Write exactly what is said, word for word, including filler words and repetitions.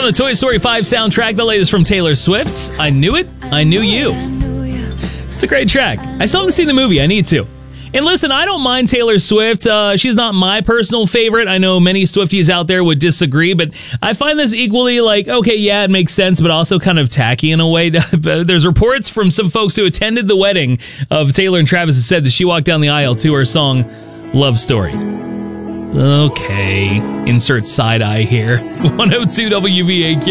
From the Toy Story five soundtrack, the latest from Taylor Swift, I Knew It, I Knew You. It's a great track. I still haven't seen the movie. I need to. And listen, I don't mind Taylor Swift. Uh, she's not my personal favorite. I know many Swifties out there would disagree, but I find this equally like, okay, yeah, it makes sense, but also kind of tacky in a way. There's reports from some folks who attended the wedding of Taylor and Travis that said that she walked down the aisle to her song, Love Story. Okay, insert side eye here. one oh two W B A Q.